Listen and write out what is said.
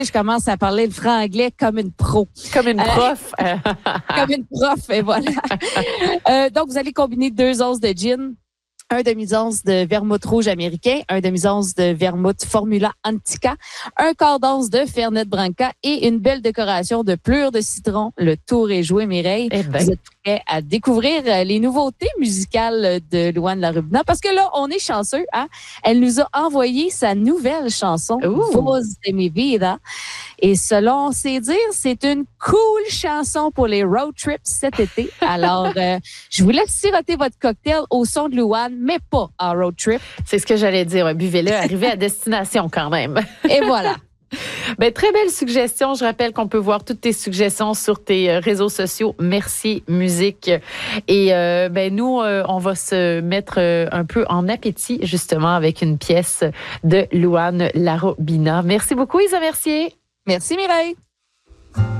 je commence à parler le franglais comme une pro. Comme une prof. Comme une prof, et voilà. Donc, vous allez combiner 2 onces de gin, un demi-once de vermouth rouge américain, un demi-once de vermouth Formula Antica, un quart d'once de Fernet Branca et une belle décoration de pleurs de citron. Le tour est joué, Mireille. Eh ben. Vous êtes prêts à découvrir les nouveautés musicales de Louane Larubina? Parce que là, on est chanceux, hein? Elle nous a envoyé sa nouvelle chanson, Voz de mi vida. Et selon ses dires, c'est une cool chanson pour les road trips cet été. Alors, je vous laisse siroter votre cocktail au son de Louane, mais pas en road trip. C'est ce que j'allais dire. Ouais, buvez-le, arrivez à destination quand même. Et voilà. Ben, très belle suggestion. Je rappelle qu'on peut voir toutes tes suggestions sur tes réseaux sociaux. Merci, musique. Et ben nous, on va se mettre un peu en appétit, justement, avec une pièce de Louane Larubina. Merci beaucoup, Isa Mercier. Merci, Mireille.